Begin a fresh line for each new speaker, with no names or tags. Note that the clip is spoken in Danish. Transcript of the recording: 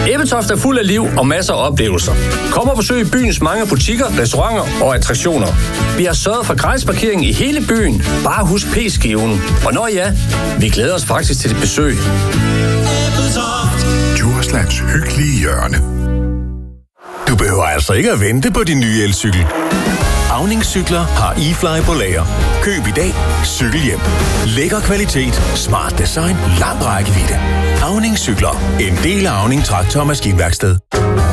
Ebeltoft er fuld af liv og masser af oplevelser. Kom og besøg byens mange butikker, restauranter og attraktioner. Vi har sørget for gratisparkering i hele byen. Bare husk P-skiven. Og når ja, vi glæder os faktisk til dit besøg.
Djurslands hyggelige hjørne.
Du behøver altså ikke at vente på din nye elcykel. Auning-cykler har eFly på lager. Køb i dag, cykel hjem. Lækker kvalitet, smart design, lang rækkevidde. Auning-cykler. En del af Auning Traktor- og Maskinværksted.